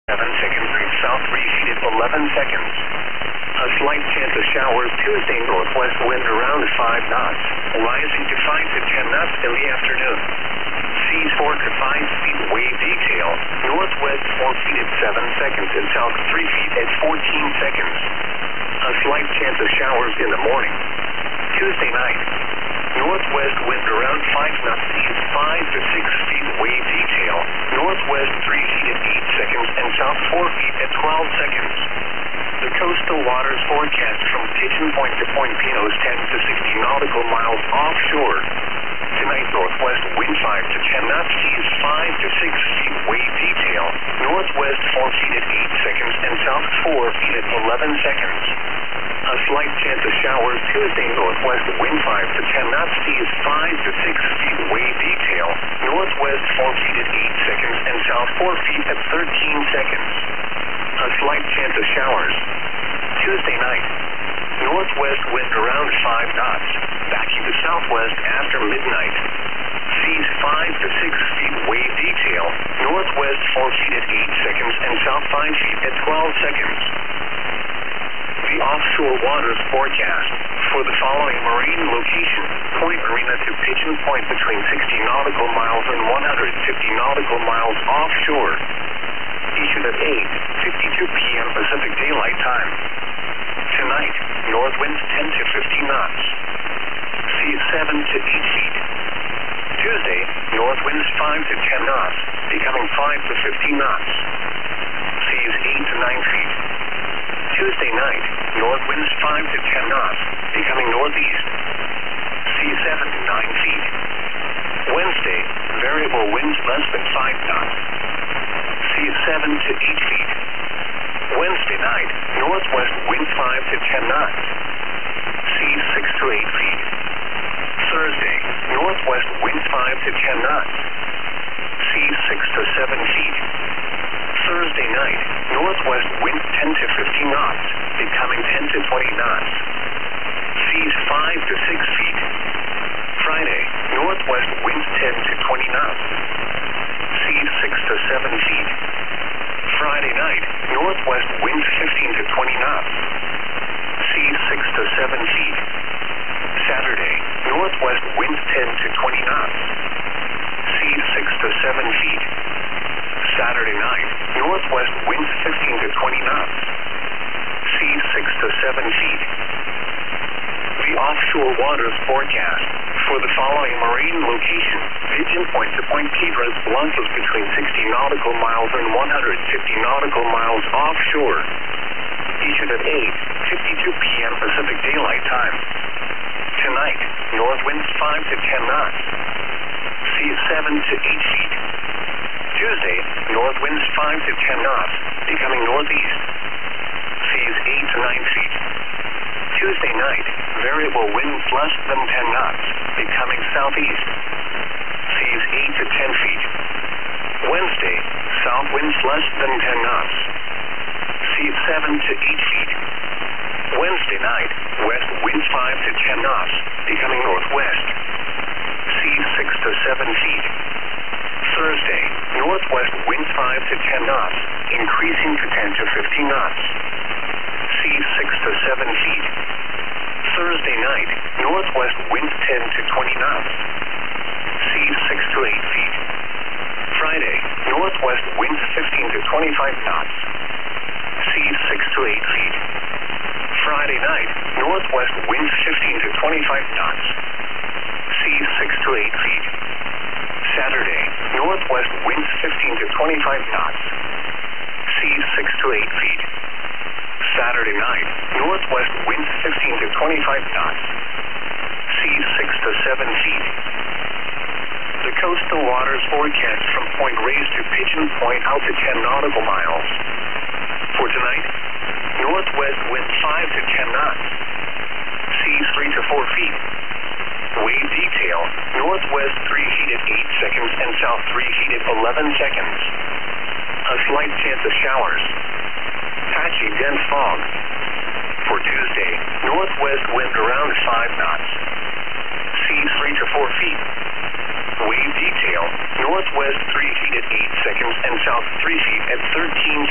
7 seconds. South 3 feet at 11 seconds. A slight chance of showers Tuesday. Northwest wind around 5 knots. Rising to 5 to 10 knots in the afternoon. Seas 4 to 5 feet. Wave detail. Northwest 4 feet at 7 seconds and south 3 feet at 14 seconds. A slight chance of showers in the morning. Tuesday night. Northwest wind around 5 knots. Seas 5 to 6 feet. Wave detail. Northwest 3 feet at 8 seconds and south 4 feet at 12 seconds. The coastal waters forecast from Pigeon Point to Point Pinos 10 to 60 nautical miles offshore. Tonight, northwest wind 5 to 10 knots. Seas 5 to 6 feet. Wave detail. Northwest 4 feet at 8 seconds and south 4 feet at 11 seconds. A slight chance of showers Tuesday. Northwest wind 5 to 10 knots. Seas 5 to 6 feet. Wave detail. Northwest 4 feet at 8 seconds and south 4 feet at 13 seconds. A slight chance of showers. Tuesday night. Northwest wind around 5 knots. Backing to southwest after midnight. Seas 5 to 6 feet. Wave detail. Northwest 4 feet at 8 seconds and south 5 feet at 12 seconds. The offshore waters forecast for the following marine location: Point Marina to Pigeon Point between 60 nautical miles and 150 nautical miles offshore. Issued at 8:52 p.m. Pacific Daylight Time. Tonight, north winds 10 to 15 knots. Seas 7 to 8 feet. Tuesday, north winds 5 to 10 knots, becoming 5 to 15 knots. Seas 8 to 9 feet. Tuesday night, north winds 5 to 10 knots, becoming northeast. Seas 7 to 9 feet. Wednesday, variable winds less than 5 knots. Seas 7 to 8 feet. Wednesday night, northwest wind 5 to 10 knots. Seas 6 to 8 feet. Thursday, northwest wind 5 to 10 knots. Seas 6 to 7 feet. Thursday night, northwest wind 10 to 15 knots, becoming 10 to 20 knots. Seas 5 to 6 feet. Friday, northwest winds 10 to 20 knots. Seas 6 to 7 feet. Friday night, northwest winds 15 to 20 knots. Seas 6 to 7 feet. Saturday, northwest winds 10 to 20 knots. Seas 6 to 7 feet. Saturday night, northwest winds 15 to 20 knots. Seas 6 to 7 feet. The offshore waters forecast for the following marine location: Pigeon Point to Point Piedras Blancas between 60 nautical miles and 150 nautical miles offshore. Issued at 8:52 p.m. Pacific Daylight Time. Tonight, north winds 5 to 10 knots. Seas 7 to 8 feet. Tuesday, north winds 5 to 10 knots, becoming northeast. Seas 8 to 9 feet. Tuesday night, variable winds less than 10 knots, becoming southeast. Seas 8 to 10 feet. Wednesday, south winds less than 10 knots. Seas 7 to 8 feet. Wednesday night, west winds 5 to 10 knots, becoming northwest. Seas 6 to 7 feet. Thursday, northwest winds 5 to 10 knots, increasing to 10 to 15 knots. Seas 6 to 7 feet. Thursday night, northwest winds 10 to 20 knots. Seas 6 to 8 feet. Friday, northwest winds 15 to 25 knots. Seas 6 to 8 feet. Friday night, northwest winds 15 to 25 knots. Seas 6 to 8 feet. Saturday, northwest winds 15 to 25 knots. Seas 6 to 8 feet. Saturday night, northwest winds 15 to 25 knots. Seas 6 to 7 feet. The coastal waters forecast from Point Reyes to Pigeon Point out to 10 nautical miles. For tonight, northwest wind 5 to 10 knots. Seas 3 to 4 feet. Wave detail, northwest 3 feet at 8 seconds and south 3 feet at 11 seconds. A slight chance of showers. Patchy dense fog. For Tuesday, northwest wind around 5 knots. Seas 3 to 4 feet. Wave detail, northwest 3 feet at 8 seconds and south 3 feet at 13